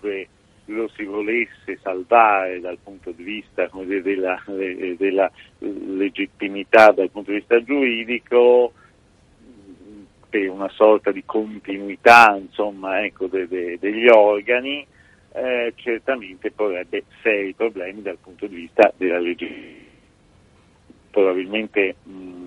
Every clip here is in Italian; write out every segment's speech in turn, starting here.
chiunque lo si volesse salvare dal punto di vista, come dire, della legittimità dal punto di vista giuridico, per una sorta di continuità, insomma, ecco, degli organi, certamente porrebbe seri problemi dal punto di vista della legge. Probabilmente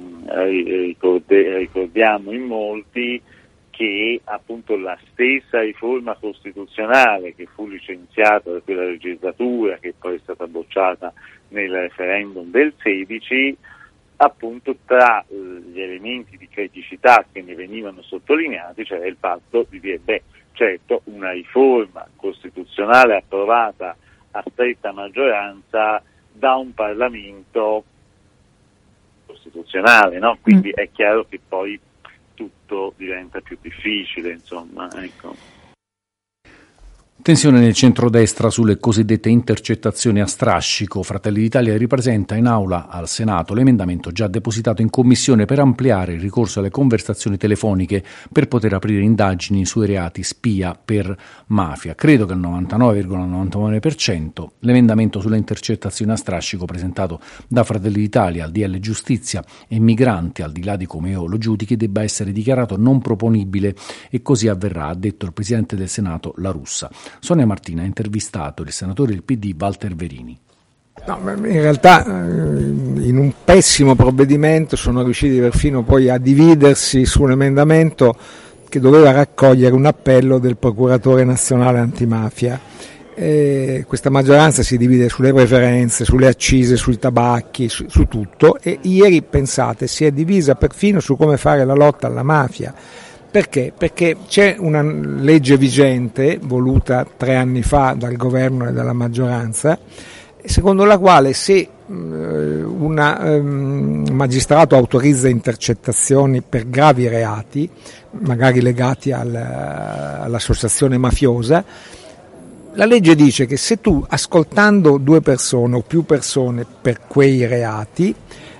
ricordiamo in molti che appunto la stessa riforma costituzionale che fu licenziata da quella legislatura, che poi è stata bocciata nel referendum del 16, appunto tra gli elementi di criticità che ne venivano sottolineati c'era il fatto di dire, certo, una riforma costituzionale approvata a stretta maggioranza da un Parlamento costituzionale, no? Quindi è chiaro che poi tutto diventa più difficile, insomma, ecco. Tensione nel centrodestra sulle cosiddette intercettazioni a strascico. Fratelli d'Italia ripresenta in aula al Senato l'emendamento già depositato in commissione per ampliare il ricorso alle conversazioni telefoniche per poter aprire indagini sui reati spia per mafia. Credo che al 99,99% l'emendamento sulle intercettazioni a strascico presentato da Fratelli d'Italia al DL Giustizia e Migranti, al di là di come io lo giudichi, debba essere dichiarato non proponibile, e così avverrà, ha detto il Presidente del Senato La Russa. Sonia Martina ha intervistato il senatore del PD Walter Verini. No, in realtà in un pessimo provvedimento sono riusciti perfino poi a dividersi su un emendamento che doveva raccogliere un appello del procuratore nazionale antimafia. Questa maggioranza si divide sulle preferenze, sulle accise, sui tabacchi, su tutto, e ieri, pensate, si è divisa perfino su come fare la lotta alla mafia. Perché? Perché c'è una legge vigente, voluta 3 anni fa dal governo e dalla maggioranza, secondo la quale se un magistrato autorizza intercettazioni per gravi reati, magari legati all'associazione mafiosa, la legge dice che se tu, ascoltando 2 persone o più persone per quei reati,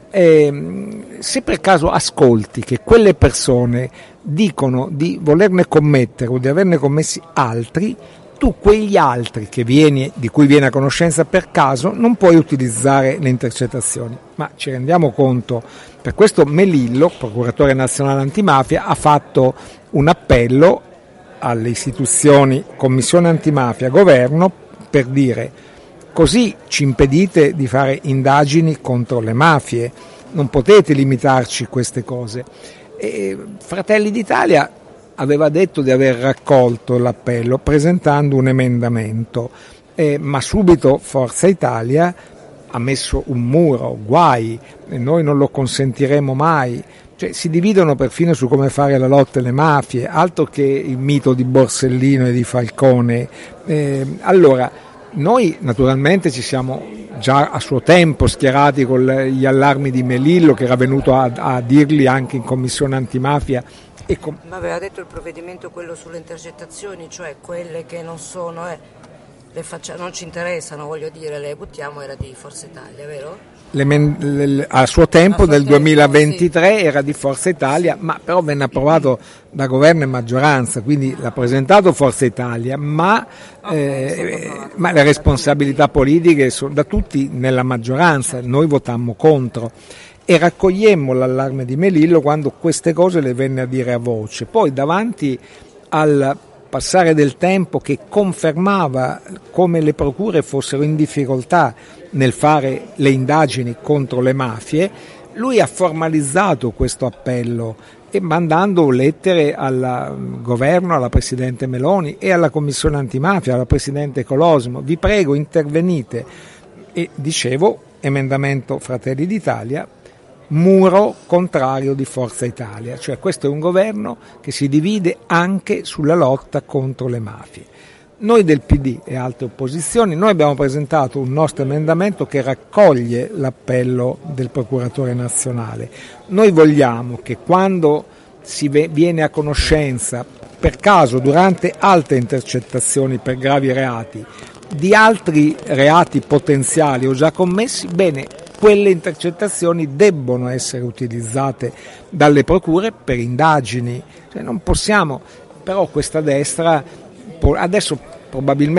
se per caso ascolti che quelle persone dicono di volerne commettere o di averne commessi altri, tu quegli altri di cui vieni a conoscenza per caso non puoi utilizzare le intercettazioni. Ma ci rendiamo conto, per questo Melillo, procuratore nazionale antimafia, ha fatto un appello alle istituzioni, Commissione antimafia, Governo, per dire: così ci impedite di fare indagini contro le mafie, non potete limitarci queste cose. E Fratelli d'Italia aveva detto di aver raccolto l'appello presentando un emendamento, ma subito Forza Italia ha messo un muro, guai, e noi non lo consentiremo mai. Cioè, si dividono perfino su come fare la lotta alle mafie, altro che il mito di Borsellino e di Falcone. Allora, noi naturalmente ci siamo già a suo tempo schierati con gli allarmi di Melillo, che era venuto a dirli anche in commissione antimafia. Ma aveva detto il provvedimento quello sulle intercettazioni, cioè quelle che non sono, non ci interessano, voglio dire, le buttiamo, era di Forza Italia, vero? A suo tempo, nel 2023, sì, era di Forza Italia, ma però venne approvato da governo e maggioranza, quindi l'ha presentato Forza Italia, ma le responsabilità politiche sono da tutti nella maggioranza, noi votammo contro e raccogliemmo l'allarme di Melillo quando queste cose le venne a dire a voce. Poi, davanti al passare del tempo che confermava come le procure fossero in difficoltà nel fare le indagini contro le mafie, lui ha formalizzato questo appello e mandando lettere al governo, alla Presidente Meloni e alla Commissione antimafia, alla Presidente Colosimo: vi prego, intervenite. E dicevo, emendamento Fratelli d'Italia, muro contrario di Forza Italia, cioè questo è un governo che si divide anche sulla lotta contro le mafie. Noi del PD e altre opposizioni, noi abbiamo presentato un nostro emendamento che raccoglie l'appello del procuratore nazionale. Noi vogliamo che quando si viene a conoscenza, per caso durante altre intercettazioni per gravi reati, di altri reati potenziali o già commessi, bene, quelle intercettazioni debbono essere utilizzate dalle procure per indagini. Cioè, non possiamo, però questa destra adesso probabilmente